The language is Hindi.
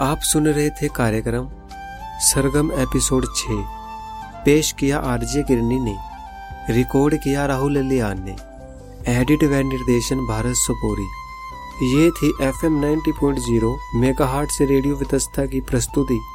आप सुन रहे थे कार्यक्रम सरगम एपिसोड 6। पेश किया आरजे किरनी ने, रिकॉर्ड किया राहुल लियान ने, एडिट व निर्देशन भारत सुपोरी। ये थी FM 90.0 मेगाहर्ट्ज़ से रेडियो वितस्ता की प्रस्तुति।